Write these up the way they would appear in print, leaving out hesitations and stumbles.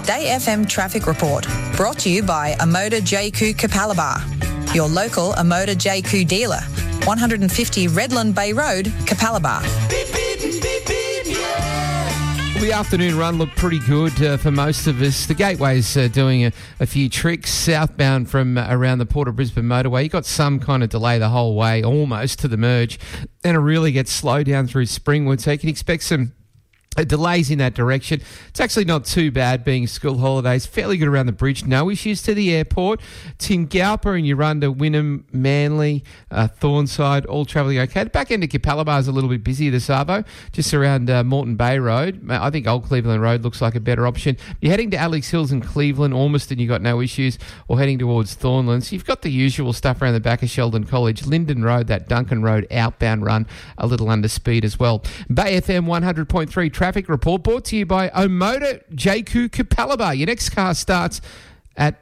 Day FM traffic report, brought to you by Amoda JQ Capalaba, your local Amoda JQ dealer, 150 Redland Bay Road, Capalaba. The afternoon run looked pretty good for most of us. The Gateway's doing a few tricks southbound from around the Port of Brisbane motorway. You got some kind of delay the whole way, almost to the merge. Then it really gets slow down through Springwood, so you can expect some delays in that direction. It's actually not too bad being school holidays. Fairly good around the bridge. No issues to the airport. Tingalpa and Urunda, Wynnum, Manly, Thornside, all travelling okay. The back end of Capalaba is a little bit busy this Arvo, just around Moreton Bay Road. I think Old Cleveland Road looks like a better option. You're heading to Alex Hills and Cleveland, Ormiston, you've got no issues, or heading towards Thornlands. You've got the usual stuff around the back of Sheldon College. Linden Road, that Duncan Road outbound run, a little under speed as well. Bay FM 100.3 traffic report brought to you by Omoda JQ Capalaba. Your next car starts at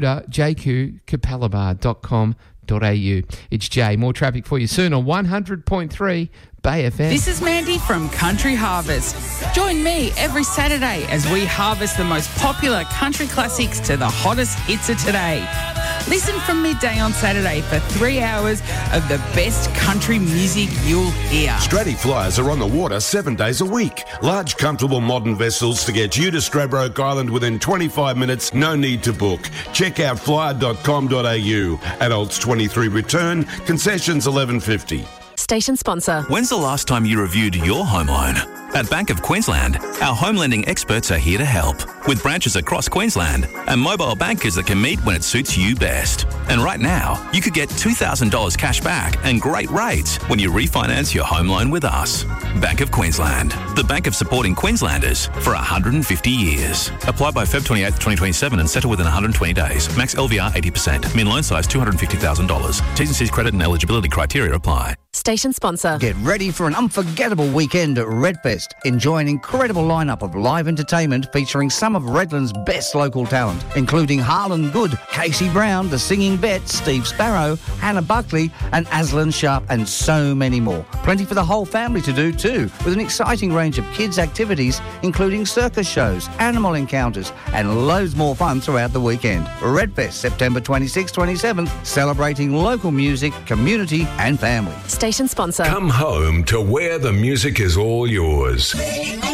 omodajqcapalaba.com.au. It's Jay. More traffic for you soon on 100.3 Bay FM. This is Mandy from Country Harvest. Join me every Saturday as we harvest the most popular country classics to the hottest hits of today. Listen from midday on Saturday for 3 hours of the best country music you'll hear. Stratty Flyers are on the water 7 days a week. Large, comfortable, modern vessels to get you to Stradbroke Island within 25 minutes. No need to book. Check out flyer.com.au. Adults 23 return. Concessions $11.50. Station sponsor. When's the last time you reviewed your home loan? At Bank of Queensland, our home lending experts are here to help, with branches across Queensland and mobile bankers that can meet when it suits you best. And right now, you could get $2,000 cash back and great rates when you refinance your home loan with us. Bank of Queensland, the bank of supporting Queenslanders for 150 years. Apply by Feb 28th, 2027 and settle within 120 days. Max LVR 80%. Min loan size $250,000. T's and C's credit and eligibility criteria apply. Station sponsor. Get ready for an unforgettable weekend at Redfest. Enjoy an incredible lineup of live entertainment featuring some of Redland's best local talent, including Harlan Good, Casey Brown, The Singing Vet, Steve Sparrow, Hannah Buckley and Aslan Sharp, and so many more. Plenty for the whole family to do too, with an exciting range of kids' activities, including circus shows, animal encounters and loads more fun throughout the weekend. Redfest, September 26th, 27th, celebrating local music, community and family. Station sponsor. Come home to where the music is all yours.